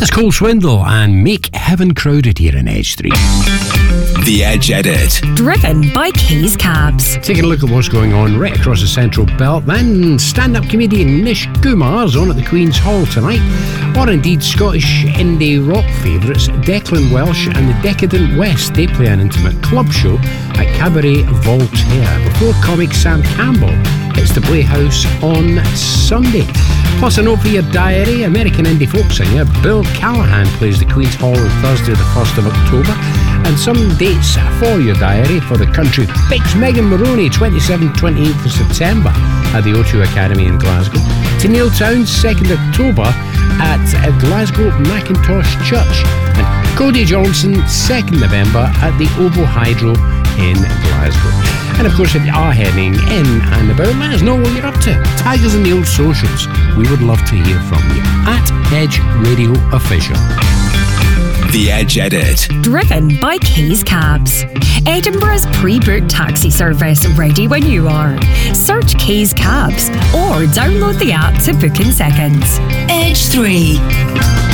That's Cole Swindle and Make Heaven Crowded here in Edge 3. The Edge Edit. Driven by K's Cabs. Taking a look at what's going on right across the Central Belt, then stand-up comedian Nish Kumar's on at the Queen's Hall tonight, or indeed Scottish indie rock favourites Declan Welsh and the Decadent West. They play an intimate club show at Cabaret Voltaire before comic Sam Campbell hits the Playhouse on Sunday. Plus a note for your diary, American indie folk singer Bill Callahan plays the Queen's Hall on Thursday the 1st of October. And some dates for your diary for the country picks Megan Moroney, 27-28th of September at the O2 Academy in Glasgow. To Neil Towns, 2nd October at Glasgow Macintosh Church. And Cody Johnson, 2nd November at the Obo Hydro in Glasgow. And of course, if you are heading in and about, let us know what you're up to. Tag us in the old socials. We would love to hear from you. At Edge Radio Official. The Edge Edit. Driven by K's Cabs. Edinburgh's pre-booked taxi service, ready when you are. Search K's Cabs or download the app to book in seconds. Edge 3.